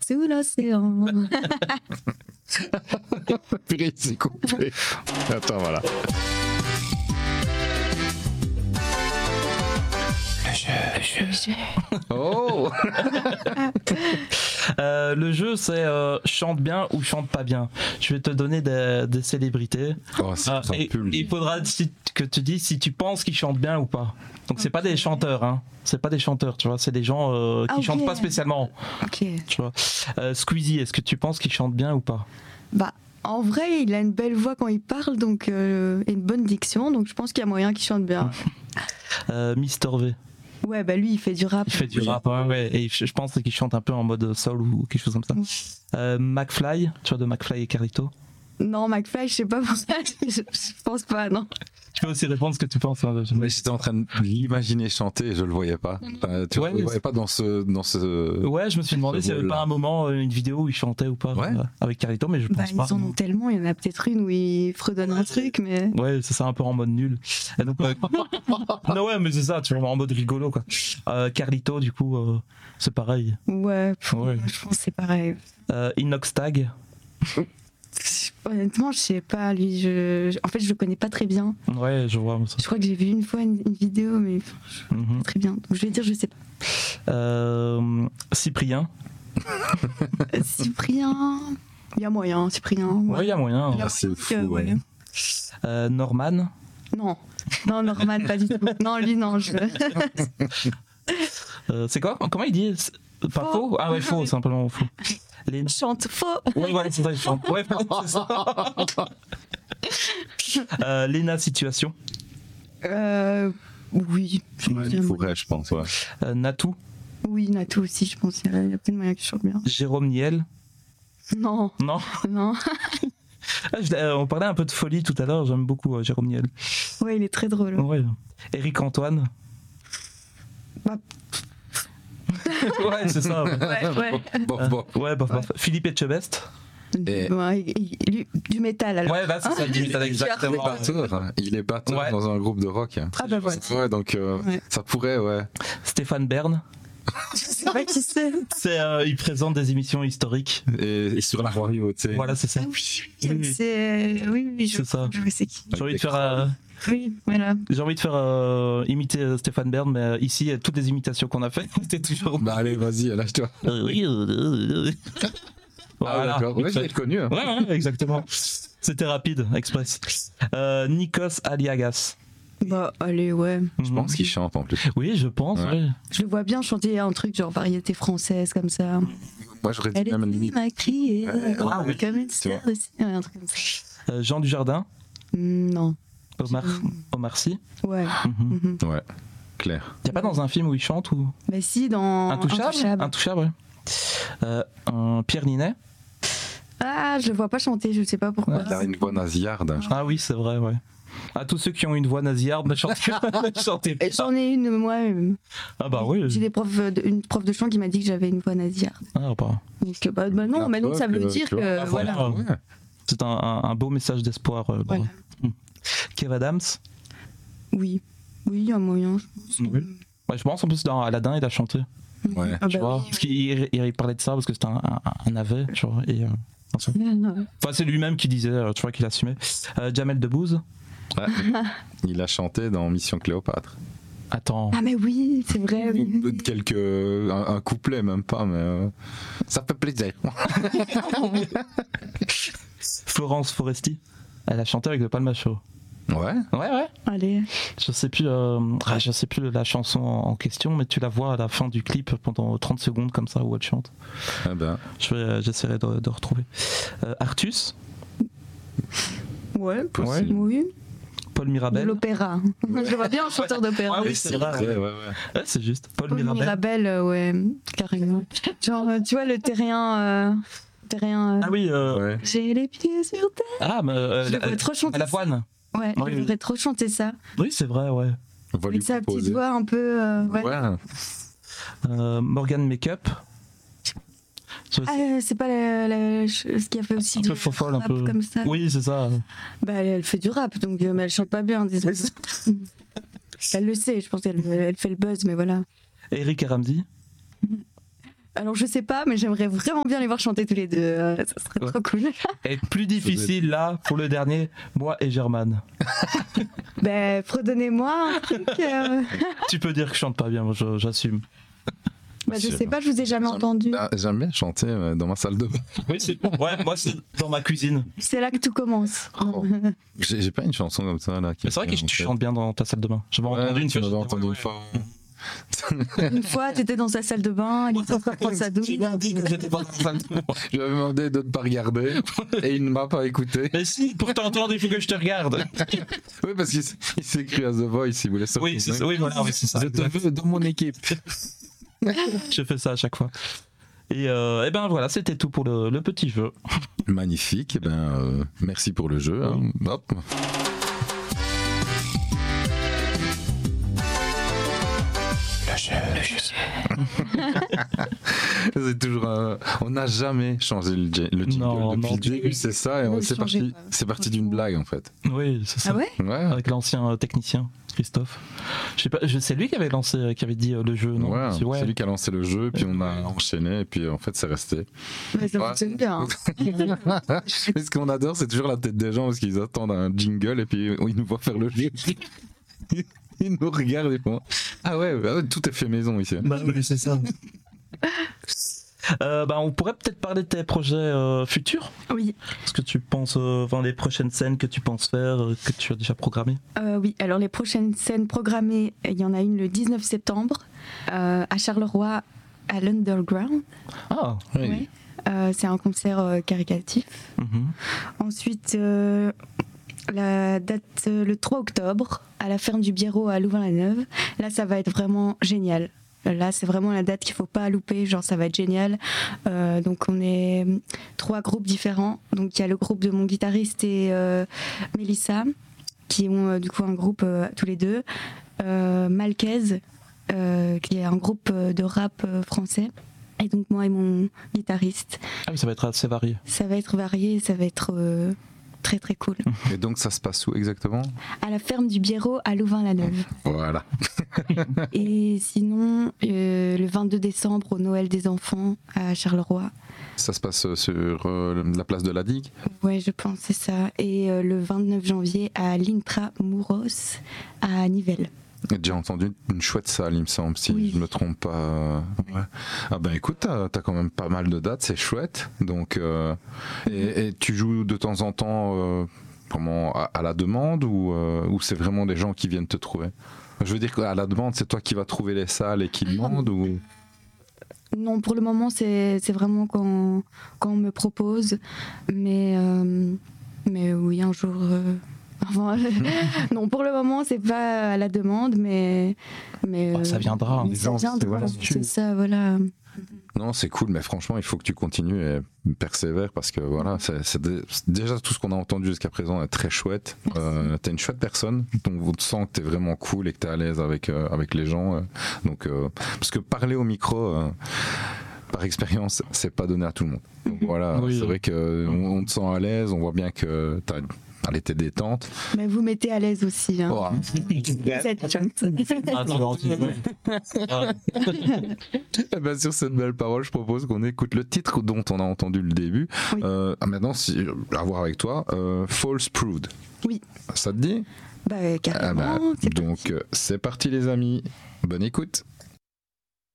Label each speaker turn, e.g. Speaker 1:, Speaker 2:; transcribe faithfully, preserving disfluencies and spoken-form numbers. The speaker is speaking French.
Speaker 1: sous l'océan.
Speaker 2: Purée, c'est coupé. Attends, voilà.
Speaker 3: Le jeu.
Speaker 1: Le jeu.
Speaker 2: Oh.
Speaker 3: Euh, le jeu, c'est euh, chante bien ou chante pas bien. Je vais te donner des, des célébrités.
Speaker 2: Oh, c'est
Speaker 3: Euh, et il faudra si- que tu dises si tu penses qu'ils chantent bien ou pas. Donc c'est
Speaker 1: Ok.
Speaker 3: pas des chanteurs, hein. C'est pas des chanteurs, tu vois. C'est des gens euh, qui
Speaker 1: Ah, ok.
Speaker 3: chantent pas spécialement,
Speaker 1: Ok.
Speaker 3: tu vois. Euh, Squeezie, est-ce que tu penses qu'il chante bien ou pas?
Speaker 1: Bah, en vrai, il a une belle voix quand il parle, donc euh, et une bonne diction, donc je pense qu'il y a moyen qu'il chante bien.
Speaker 3: euh, Mister V.
Speaker 1: Ouais, bah lui, il fait du rap.
Speaker 3: Il fait du
Speaker 2: Oui.
Speaker 3: rap, ouais, ouais. Et je je pense qu'il chante un peu en mode soul ou quelque chose comme ça. Euh, McFly, tu vois, de McFly et Carlito.
Speaker 1: Non, McFly, je sais pas pour ça, je, je pense pas, non.
Speaker 3: Tu peux aussi répondre ce que tu penses. Hein, je-
Speaker 2: Mais j'étais en train de l'imaginer chanter et je le voyais pas. Enfin, tu
Speaker 3: Ouais,
Speaker 2: le
Speaker 3: mais
Speaker 2: voyais pas dans ce, dans ce.
Speaker 3: Ouais, je me suis demandé
Speaker 2: Ce
Speaker 3: s'il y avait
Speaker 2: rôle-là.
Speaker 3: pas un moment, euh, une vidéo où il chantait ou pas
Speaker 2: Ouais.
Speaker 3: euh, avec Carlito, mais je
Speaker 1: Bah,
Speaker 3: pense
Speaker 1: ils
Speaker 3: pas.
Speaker 1: en ont tellement, il y en a peut-être une où il fredonne un truc, mais.
Speaker 3: Ouais, c'est ça, un peu en mode nul. Et donc, euh, non, ouais, mais c'est ça, tu vois, en mode rigolo, quoi. Euh, Carlito, du coup, euh, c'est pareil.
Speaker 1: Ouais, pff,
Speaker 3: Ouais.
Speaker 1: je pense que c'est pareil.
Speaker 3: Euh, Inoxtag,
Speaker 1: Honnêtement, je sais pas, lui, je... je- en fait, je le connais pas très bien.
Speaker 3: ouais, je vois. Ça.
Speaker 1: Je crois que j'ai vu une fois une, une vidéo, mais pff, je
Speaker 3: Mhm.
Speaker 1: pas très bien. Donc je vais dire, je sais pas.
Speaker 3: Euh, Cyprien,
Speaker 1: Euh, Cyprien. Il y a moyen, Cyprien.
Speaker 3: ouais, il y a moyen.
Speaker 1: Il y a
Speaker 2: Ah, c'est
Speaker 1: moyen
Speaker 2: fou,
Speaker 1: que-
Speaker 2: ouais.
Speaker 3: Euh, Norman,
Speaker 1: Non, non, Norman, pas du tout. Non, lui, non, je.
Speaker 3: euh, c'est quoi? Comment il dit? C'est Pas faux?
Speaker 1: Faux.
Speaker 3: Ah ouais, faux, simplement faux. Léna.
Speaker 1: Chante faux.
Speaker 3: Ouais, ouais, c'est ça, il chante. Ouais, c'est ça. euh, Léna Situation,
Speaker 1: Euh, oui. je
Speaker 2: Ouais,
Speaker 1: pense
Speaker 2: il
Speaker 1: qu'il y a
Speaker 2: faudrait, je pense, ouais.
Speaker 3: euh, Natou,
Speaker 1: moyen. Oui, Nato aussi, je pense qu'il y a, il y a plein de moyens qui chantent bien.
Speaker 3: Jérôme Niel.
Speaker 1: Non,
Speaker 3: Non?
Speaker 1: non.
Speaker 3: Ah, je l'ai- euh, on parlait un peu de folie tout à l'heure, j'aime beaucoup euh, Jérôme Niel.
Speaker 1: Ouais, il est très drôle.
Speaker 3: Ouais. Éric Antoine.
Speaker 1: Bah.
Speaker 3: Ouais, c'est ça. Ouais,
Speaker 1: Ouais, ouais.
Speaker 2: Bon, bon.
Speaker 3: ouais bof, bof. Philippe Etchebest.
Speaker 2: Et-
Speaker 1: Ouais, il- il- du, du métal alors.
Speaker 3: Ouais, bah, c'est ça, limite,
Speaker 2: Il est
Speaker 3: exactement.
Speaker 2: batteur, hein. Il est batteur
Speaker 3: Ouais.
Speaker 2: dans un groupe de rock.
Speaker 1: Ah bah voilà.
Speaker 2: Ouais, donc euh,
Speaker 1: Ouais.
Speaker 2: ça pourrait, ouais.
Speaker 3: Stéphane Bern.
Speaker 1: Je sais pas qui c'est.
Speaker 3: C'est, euh, il présente des émissions historiques.
Speaker 2: Et, et sur la radio, tu sais.
Speaker 3: Voilà, c'est ça.
Speaker 1: Ah
Speaker 3: Oui,
Speaker 1: oui,
Speaker 3: oui.
Speaker 1: c'est. Oui, oui, je,
Speaker 3: C'est ça.
Speaker 1: je sais qui.
Speaker 3: J'ai envie de faire, euh,
Speaker 1: Oui, voilà.
Speaker 3: j'ai envie de faire euh, imiter euh, Stéphane Bern, mais euh, ici, euh, toutes les imitations qu'on a fait, c'était toujours.
Speaker 2: Bah allez, vas-y, lâche-toi.
Speaker 3: Euh, oui, euh, euh, euh.
Speaker 2: Ah, d'accord. Ouais, je l'ai connu. hein.
Speaker 3: Ouais, ouais, exactement. C'était rapide, express. Euh, Nikos Aliagas.
Speaker 1: Bah, allez, ouais.
Speaker 2: Je pense qu'il chante en plus.
Speaker 3: Oui, je pense.
Speaker 2: Ouais.
Speaker 3: ouais.
Speaker 1: Je le vois bien chanter un truc genre variété française comme ça.
Speaker 2: Moi, j'aurais dit
Speaker 1: Elle est
Speaker 2: même limite.
Speaker 1: m'a crié.
Speaker 2: Ouais,
Speaker 1: oh,
Speaker 2: ouais,
Speaker 1: comme une
Speaker 2: tu
Speaker 1: star
Speaker 2: vois.
Speaker 1: aussi. Ouais, un truc comme ça.
Speaker 3: Euh, Jean Dujardin.
Speaker 1: Mm, Non.
Speaker 3: Omar, Omar Sy.
Speaker 1: Ouais.
Speaker 3: Mhm.
Speaker 1: Mhm.
Speaker 2: Ouais, clair.
Speaker 3: Y a pas dans un film où il chante ou
Speaker 1: Bah, si, dans.
Speaker 3: Intouchable Intouchable, ouais. Euh, un Pierre Ninet.
Speaker 1: Ah, je le vois pas chanter, je sais pas pourquoi.
Speaker 2: Il a une voix nasillarde.
Speaker 3: Ah oui, c'est vrai, ouais. À tous ceux qui ont une voix nasillarde, ne chantez, ne chantez
Speaker 1: Et
Speaker 3: pas.
Speaker 1: J'en ai une, moi. euh,
Speaker 3: Ah bah oui.
Speaker 1: J'ai des profs de, une prof de chant qui m'a dit que j'avais une voix nasillarde.
Speaker 3: Ah, bah.
Speaker 1: Donc, bah, bah non,
Speaker 2: La
Speaker 1: mais donc ça
Speaker 2: preuve
Speaker 1: veut
Speaker 2: que-
Speaker 1: dire
Speaker 2: que-
Speaker 1: que.
Speaker 3: Ah,
Speaker 1: voilà.
Speaker 3: voilà.
Speaker 2: Ouais.
Speaker 3: C'est un, un- un beau message d'espoir. euh,
Speaker 1: Voilà.
Speaker 3: bravo. Kev Adams.
Speaker 1: Oui. Oui, il y a moyen, je pense.
Speaker 3: Oui. Ouais, je pense en plus dans Aladdin, il a chanté.
Speaker 2: Ouais.
Speaker 1: Ah,
Speaker 3: Tu
Speaker 1: bah
Speaker 3: vois,
Speaker 1: oui,
Speaker 3: parce qu'il il- il parlait de ça parce que c'était un, un, un navet, tu vois. Et, euh, enfin,
Speaker 1: oui. Non.
Speaker 3: enfin, c'est lui-même qui disait, euh, tu vois, qu'il assumait. Euh, Jamel Debbouze.
Speaker 2: Ouais. Il a chanté dans Mission Cléopâtre.
Speaker 3: Attends.
Speaker 1: Ah, mais oui, c'est vrai, oui.
Speaker 2: Quelques. Un, un couplet, même pas, mais. euh, ça fait plaisir.
Speaker 3: Florence Foresti. Elle a chanté avec le Palmacho.
Speaker 2: Ouais.
Speaker 3: Ouais, ouais.
Speaker 1: Allez.
Speaker 3: Je sais plus, euh, ah, je sais plus la chanson en en question, mais tu la vois à la fin du clip pendant trente secondes comme ça où elle chante.
Speaker 2: Ah ben.
Speaker 3: Je vais, j'essaierai de, de retrouver. Euh, Artus,
Speaker 1: Ouais.
Speaker 2: Possible.
Speaker 1: Oui.
Speaker 3: Paul
Speaker 1: De
Speaker 3: Mirabel.
Speaker 1: l'opéra. Je le vois bien en chanteur d'opéra.
Speaker 3: Ah oui,
Speaker 2: Et
Speaker 3: c'est
Speaker 2: c'est
Speaker 3: vrai.
Speaker 2: vrai, ouais, ouais.
Speaker 3: Ouais, c'est juste. Paul,
Speaker 1: Paul
Speaker 3: Mirabel.
Speaker 1: Mirabel, euh, ouais, carrément. Genre, euh, tu vois, le terrien. Euh, terrien euh,
Speaker 3: Ah oui. Euh,
Speaker 2: Ouais.
Speaker 1: J'ai les pieds sur terre.
Speaker 3: ah, mais euh,
Speaker 1: Je
Speaker 3: la-
Speaker 1: devrais trop chanter
Speaker 3: à l'avoine.
Speaker 1: Ouais,
Speaker 3: Oui,
Speaker 1: je
Speaker 3: oui.
Speaker 1: devrais trop chanter ça.
Speaker 3: Oui, c'est vrai, ouais.
Speaker 2: On va lui
Speaker 1: Avec sa petite
Speaker 2: proposer.
Speaker 1: voix un peu. euh, ouais.
Speaker 2: Ouais.
Speaker 3: Euh, Morgan Makeup. Je-
Speaker 1: Ah, euh, c'est pas la, la- ce qui a fait aussi
Speaker 3: Un
Speaker 1: du
Speaker 3: peu fofolle, un
Speaker 1: rap
Speaker 3: peu.
Speaker 1: comme ça.
Speaker 3: Oui, c'est ça.
Speaker 1: Bah, elle, elle fait du rap, donc euh, mais elle chante pas bien, disons. Elle le sait, je pense qu'elle elle fait le buzz, mais voilà.
Speaker 3: Eric et Ramsey.
Speaker 1: Alors je sais pas, mais j'aimerais vraiment bien les voir chanter tous les deux. Euh, ça serait
Speaker 3: Ouais.
Speaker 1: trop cool.
Speaker 3: Et plus difficile là pour le dernier, moi et Germaine.
Speaker 1: Ben, redonnez-moi un truc. euh.
Speaker 3: Tu peux dire que je chante pas bien, moi, je- j'assume.
Speaker 1: Bah, je sais pas, je vous ai jamais entendu.
Speaker 2: Ah, J'aime bien chanter euh, dans ma salle de bain.
Speaker 3: Oui, c'est ouais, moi c'est dans ma cuisine.
Speaker 1: C'est là que tout commence.
Speaker 2: Oh. J'ai j'ai pas une chanson comme ça là. qui
Speaker 3: Mais c'est vrai
Speaker 2: me
Speaker 3: que
Speaker 2: fait
Speaker 3: tu
Speaker 2: en
Speaker 3: chantes bien dans ta salle de bain. J'avais
Speaker 2: tête.
Speaker 3: entendu
Speaker 2: Ouais,
Speaker 3: une
Speaker 2: tu
Speaker 3: fois.
Speaker 2: m'avais
Speaker 3: j'étais-
Speaker 2: entendu
Speaker 3: ouais,
Speaker 2: une fois.
Speaker 1: Une fois, t'étais dans sa salle de bain, il était dans sa douche.
Speaker 3: J'ai bien dit que j'étais pas dans la salle de bain.
Speaker 2: Je lui avais demandé de ne pas regarder et il ne m'a pas écouté.
Speaker 3: Mais si, pour t'entendre, il faut que je te regarde.
Speaker 2: Oui, parce qu'il s- il s'est écrit à The Voice, il voulait sortir.
Speaker 3: Oui, c'est ça. Oui, voilà, oui, c'est ça.
Speaker 2: Je te veux dans mon équipe.
Speaker 3: Je fais ça à chaque fois. Et, euh, et ben voilà, c'était tout pour le, le petit jeu.
Speaker 2: Magnifique, eh ben, euh, merci pour le jeu. hein. Hop. C'est toujours un- on n'a jamais changé le, j- le jingle
Speaker 3: Non,
Speaker 2: depuis
Speaker 3: non,
Speaker 2: le
Speaker 3: tu-
Speaker 2: début, c'est ça, et
Speaker 1: Ne
Speaker 2: on-
Speaker 1: le
Speaker 2: c'est
Speaker 1: changez
Speaker 2: parti,
Speaker 1: pas.
Speaker 2: c'est parti d'une blague en fait.
Speaker 3: Oui, c'est ça.
Speaker 1: Ah ouais
Speaker 2: Ouais,
Speaker 3: Avec l'ancien euh, technicien, Christophe. Je sais pas, je- c'est lui qui avait lancé, euh, qui avait dit euh, le jeu, non
Speaker 2: ouais,
Speaker 3: C'est- ouais.
Speaker 2: c'est lui qui a lancé le jeu, puis on a enchaîné, et puis en fait c'est resté.
Speaker 1: Mais ça
Speaker 2: Ouais.
Speaker 1: fonctionne bien.
Speaker 2: Mais ce qu'on adore, c'est toujours la tête des gens parce qu'ils attendent un jingle et puis ils nous voient faire le jeu. Ils nous regardent et font ah ouais, ah ouais, tout est fait maison ici.
Speaker 3: Bah oui, c'est ça. Euh, bah, on pourrait peut-être parler de tes projets euh, futurs.
Speaker 1: Oui.
Speaker 3: Est-ce que tu penses, euh, enfin, les prochaines scènes que tu penses faire, euh, que tu as déjà programmées?
Speaker 1: Euh, oui, alors les prochaines scènes programmées, il y en a une le dix-neuf septembre euh, à Charleroi, à l'Underground.
Speaker 3: Ah,
Speaker 2: Oui.
Speaker 1: Ouais. Euh, c'est un concert euh, caritatif.
Speaker 3: mhm.
Speaker 1: Ensuite, euh, la date euh, le trois octobre à la ferme du Biérot à Louvain-la-Neuve. Là, ça va être vraiment génial. Là, c'est vraiment la date qu'il faut pas louper. Genre, ça va être génial. Euh, donc, on est euh, trois groupes différents. Donc, il y a le groupe de mon guitariste et euh, Mélissa, qui ont euh, du coup un groupe euh, tous les deux. Euh, Malquez, euh, qui est un groupe euh, de rap euh, français. Et donc, moi et mon guitariste.
Speaker 3: Ah oui, ça va être assez varié.
Speaker 1: Ça va être varié, ça va être euh, très très cool.
Speaker 2: Et donc ça se passe où exactement?
Speaker 1: À la ferme du Biérot à Louvain-la-Neuve.
Speaker 2: Voilà.
Speaker 1: Et sinon, euh, le vingt-deux décembre au Noël des enfants à Charleroi.
Speaker 2: Ça se passe sur euh, la place de la Digue.
Speaker 1: Ouais, je pense c'est ça. Et euh, le vingt-neuf janvier à l'Intra Mouros à Nivelles.
Speaker 2: J'ai déjà entendu une chouette salle, il me semble, si
Speaker 1: Oui.
Speaker 2: je ne me trompe pas. Ouais. Ah ben écoute, t'as as quand même pas mal de dates, c'est chouette. Donc, euh, et, et tu joues de temps en temps euh, comment, à, à la demande ou, euh, ou c'est vraiment des gens qui viennent te trouver? Je veux dire qu'à la demande, c'est toi qui vas trouver les salles et qui demandent ou...
Speaker 1: Non, pour le moment, c'est c'est vraiment quand, quand on me propose. Mais, euh, mais oui, un jour. euh, enfin, non, pour le moment, c'est pas à la demande, mais. mais
Speaker 3: Bah, ça
Speaker 1: euh,
Speaker 3: viendra,
Speaker 1: mais
Speaker 2: les
Speaker 1: ça
Speaker 2: gens, c'est-
Speaker 1: viendra,
Speaker 2: voilà,
Speaker 1: c'est ça, voilà.
Speaker 2: Non, c'est cool, mais franchement, il faut que tu continues et persévères parce que voilà, c'est c'est dé- déjà tout ce qu'on a entendu jusqu'à présent est très chouette. Euh, t'es une chouette personne, donc on sent que t'es vraiment cool et que t'es à l'aise avec euh, avec les gens. euh. donc euh, parce que parler au micro, euh, par expérience, c'est pas donné à tout le monde. Donc voilà,
Speaker 3: Oui,
Speaker 2: c'est
Speaker 3: oui.
Speaker 2: vrai que on, on te sent à l'aise, on voit bien que t'as elle était détente.
Speaker 1: Mais vous mettez à l'aise aussi. Hein.
Speaker 2: Oh,
Speaker 1: Vous êtes chouette.
Speaker 3: Ah, c'est gentil, ouais. Ah,
Speaker 2: Eh ben, sur cette belle parole, je propose qu'on écoute le titre dont on a entendu le début.
Speaker 1: Oui.
Speaker 2: Euh, ah, maintenant, si, à voir avec toi, euh, False Proved.
Speaker 1: Oui.
Speaker 2: Ça te dit?
Speaker 1: Bah,
Speaker 2: Ah
Speaker 1: carrément.
Speaker 2: bah,
Speaker 1: c'est
Speaker 2: donc, euh, c'est parti les amis. Bonne écoute.